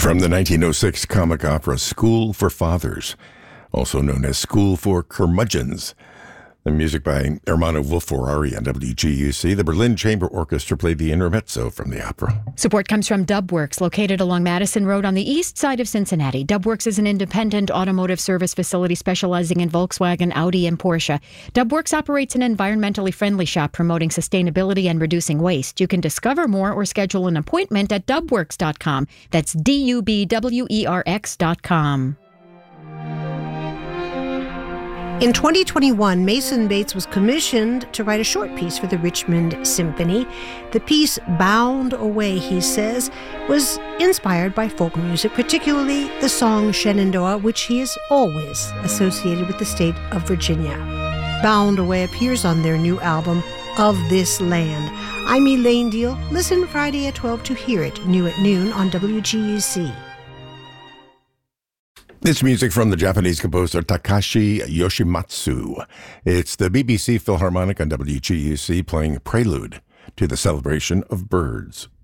From the 1906 comic opera School for Fathers, also known as School for Curmudgeons. The music by Ermanno Wolf-Ferrari on WGUC. The Berlin Chamber Orchestra played the intermezzo from the opera. Support comes from Dubworks, located along Madison Road on the east side of Cincinnati. Dubworks is an independent automotive service facility specializing in Volkswagen, Audi, and Porsche. Dubworks operates an environmentally friendly shop promoting sustainability and reducing waste. You can discover more or schedule an appointment at dubworks.com. That's DUBWERX.com. In 2021, Mason Bates was commissioned to write a short piece for the Richmond Symphony. The piece, Bound Away, he says, was inspired by folk music, particularly the song Shenandoah, which he has always associated with the state of Virginia. Bound Away appears on their new album, Of This Land. I'm Elaine Deal. Listen Friday at 12 to hear it, new at noon on WGUC. It's music from the Japanese composer Takashi Yoshimatsu. It's the BBC Philharmonic on WGUC playing Prelude to the Celebration of Birds.